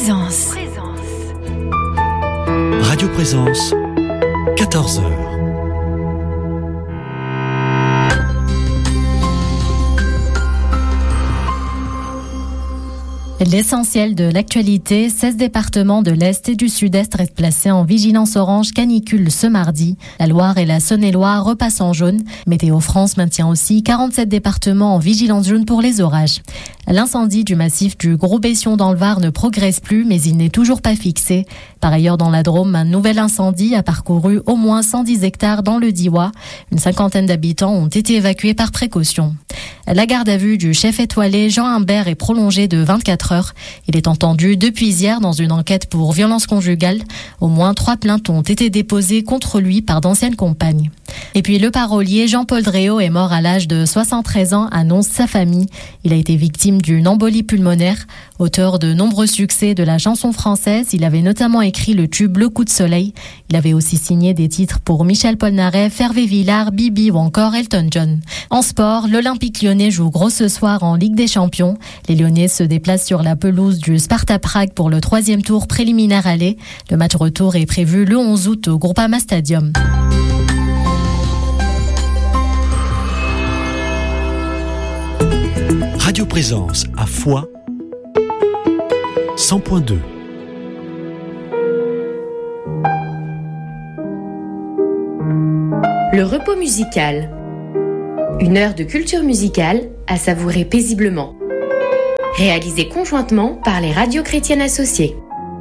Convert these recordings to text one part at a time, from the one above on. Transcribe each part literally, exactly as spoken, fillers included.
Présence. Radio Présence, quatorze heures. L'essentiel de l'actualité, seize départements de l'Est et du Sud-Est restent placés en vigilance orange canicule ce mardi. La Loire et la Saône-et-Loire repassent en jaune. Météo France maintient aussi quarante-sept départements en vigilance jaune pour les orages. L'incendie du massif du Gros Bession dans le Var ne progresse plus, mais il n'est toujours pas fixé. Par ailleurs, dans la Drôme, un nouvel incendie a parcouru au moins cent dix hectares dans le Diois. Une cinquantaine d'habitants ont été évacués par précaution. La garde à vue du chef étoilé Jean Humbert est prolongée de vingt-quatre heures. Il est entendu depuis hier dans une enquête pour violence conjugale. Au moins trois plaintes ont été déposées contre lui par d'anciennes compagnes. Et puis le parolier Jean-Paul Dréau est mort à l'âge de soixante-treize ans, annonce sa famille. Il a été victime d'une embolie pulmonaire. Auteur de nombreux succès de la chanson française, il avait notamment écrit le tube Le Coup de Soleil. Il avait aussi signé des titres pour Michel Polnareff, Hervé Villard, Bibi ou encore Elton John. En sport, l'Olympique lyonnais joue gros ce soir en Ligue des Champions. Les Lyonnais se déplacent sur la pelouse du Sparta Prague pour le troisième tour préliminaire aller. Le match retour est prévu le onze août au Groupama Stadium. Radio Présence à Foix, cent point deux. Le repos musical. Une heure de culture musicale à savourer paisiblement. Réalisé conjointement par les radios chrétiennes associées.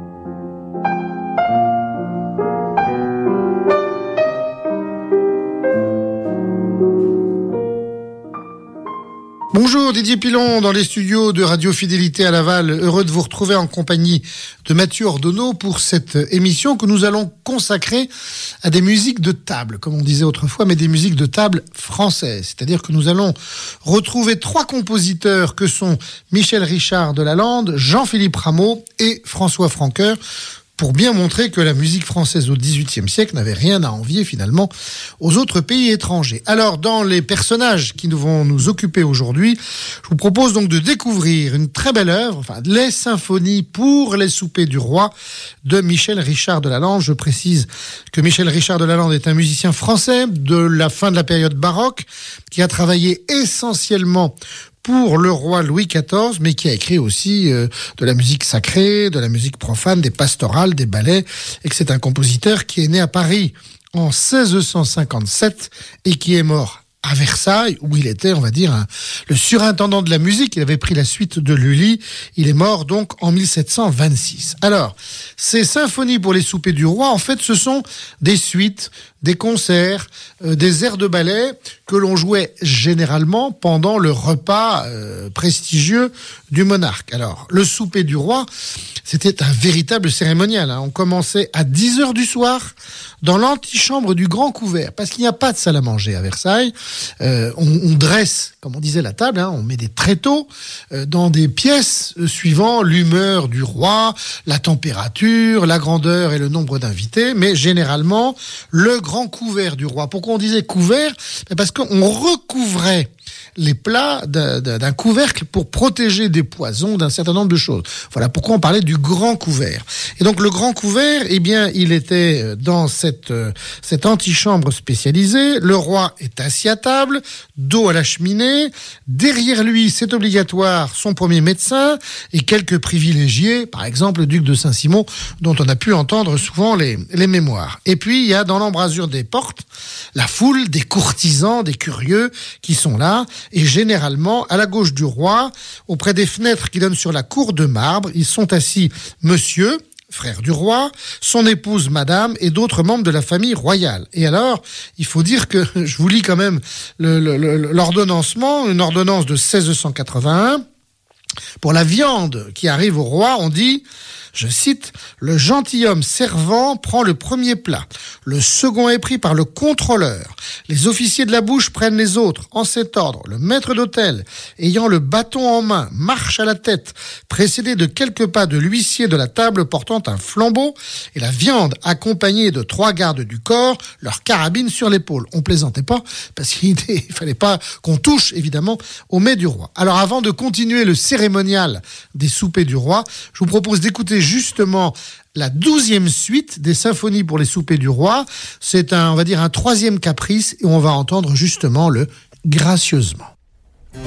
Bonjour, Didier Pilon dans les studios de Radio Fidélité à Laval. Heureux de vous retrouver en compagnie de Mathieu Ordonneau pour cette émission que nous allons consacrer à des musiques de table, comme on disait autrefois, mais des musiques de table françaises. C'est-à-dire que nous allons retrouver trois compositeurs que sont Michel Richard de Lalande, Jean-Philippe Rameau et François Francoeur, pour bien montrer que la musique française au dix-huitième siècle n'avait rien à envier finalement aux autres pays étrangers. Alors, dans les personnages qui vont nous occuper aujourd'hui, je vous propose donc de découvrir une très belle œuvre, enfin, les symphonies pour les soupers du roi de Michel Richard de Lalande. Je précise que Michel Richard de Lalande est un musicien français de la fin de la période baroque qui a travaillé essentiellement pour le roi Louis quatorze, mais qui a écrit aussi euh, de la musique sacrée, de la musique profane, des pastorales, des ballets, et que c'est un compositeur qui est né à Paris en seize cent cinquante-sept et qui est mort à Versailles, où il était, on va dire, un, le surintendant de la musique. Il avait pris la suite de Lully. Il est mort donc en mille sept cent vingt-six. Alors, ces symphonies pour les soupers du roi, en fait, ce sont des suites, des concerts, euh, des airs de ballet que l'on jouait généralement pendant le repas euh, prestigieux du monarque. Alors, le souper du roi, c'était un véritable cérémonial, hein. On commençait à dix heures du soir dans l'antichambre du grand couvert, parce qu'il n'y a pas de salle à manger à Versailles. Euh, on, on dresse, comme on disait, la table, hein, on met des tréteaux euh, dans des pièces euh, suivant l'humeur du roi, la température, la grandeur et le nombre d'invités, mais généralement le grand couvert du roi. Pourquoi on disait couvert ? Parce qu'on recouvrait les plats d'un, d'un couvercle pour protéger des poisons, d'un certain nombre de choses. Voilà pourquoi on parlait du grand couvert. Et donc le grand couvert, eh bien, il était dans cette, cette antichambre spécialisée. Le roi est assis à table, dos à la cheminée. Derrière lui, c'est obligatoire, son premier médecin et quelques privilégiés, par exemple le duc de Saint-Simon, dont on a pu entendre souvent les, les mémoires. Et puis, il y a dans l'embrasure des portes la foule des courtisans, des curieux qui sont là. Et généralement, à la gauche du roi, auprès des fenêtres qui donnent sur la cour de marbre, ils sont assis monsieur, frère du roi, son épouse madame et d'autres membres de la famille royale. Et alors, il faut dire que, je vous lis quand même le, le, le, l'ordonnancement, une ordonnance de seize cent quatre-vingt-un, pour la viande qui arrive au roi, on dit... Je cite, « Le gentilhomme servant prend le premier plat. Le second est pris par le contrôleur. Les officiers de la bouche prennent les autres. En cet ordre, le maître d'hôtel, ayant le bâton en main, marche à la tête, précédé de quelques pas de l'huissier de la table portant un flambeau, et la viande accompagnée de trois gardes du corps, leur carabine sur l'épaule. » On plaisantait pas, parce qu'il ne fallait pas qu'on touche, évidemment, au mets du roi. Alors, avant de continuer le cérémonial des soupers du roi, je vous propose d'écouter justement la douzième suite des symphonies pour les soupers du roi. C'est un, on va dire, un troisième caprice et on va entendre justement le Gracieusement.